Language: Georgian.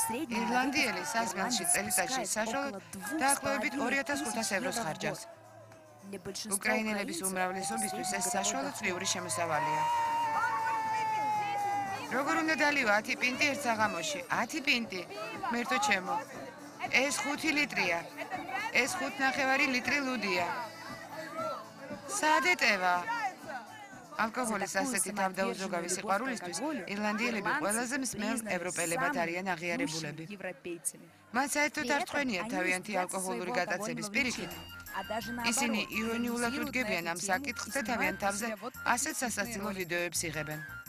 ირლანდიელი სასმელში წელიწადში საშუალოდ დაახლოებით 2500 ევროს ხარჯავს. უკრაინელების უმრავლესობისთვის ეს საშუალო წლიური შემოსავალია. როგორ უნდა დალივა 10 პინტი ერთ საღამოში? 10 პინტი? მერტო ჩემო. ეს 5 ლიტრია. ეს 5.5 ლიტრი ლუდია. სადეტევა. ალკოჰოლის ასეთი თავდაუზოგავი სიყვარულისთვის ირლანდიელები ყველაზე მსმელ ევროპელებად არიან აღიარებულები. მათ საერთოდ არ თხოვნიათ თავიანთი ალკოჰოლური გატაცების პირიქით. ისინი ირონიულად უდგებიან ამ საკითხს და თავიანთ თავზე ასეთ სასაცილო ვიდეოებს იღებენ.